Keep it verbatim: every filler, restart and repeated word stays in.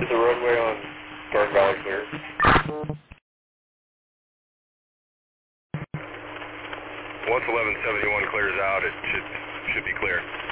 Is the roadway on Burn Valley clear? Once eleven seventy-one clears out, it should should be clear.